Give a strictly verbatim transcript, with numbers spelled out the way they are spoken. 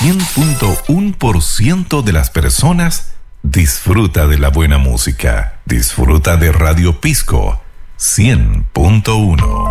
cien punto uno por ciento de las personas disfruta de la buena música. Disfruta de Radio Pisco cien punto uno.